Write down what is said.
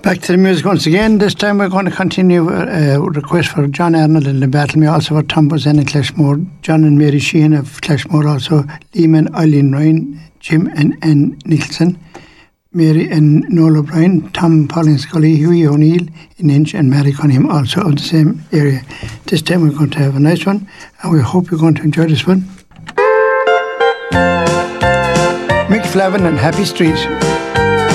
Back to the music once again. This time we're going to continue a request for John Arnold in the Battle Me, also for Tom Bozan in Clashmore, John and Mary Sheehan of Clashmore, also Lehman, Eileen Ryan, Jim and Ann Nicholson, Mary and Noel O'Brien, Tom Pauline Scully, Hughie O'Neill in Inch, and Mary Cunningham, also of the same area. This time we're going to have a nice one, and we hope you're going to enjoy this one. Mick Flavin and Happy Street.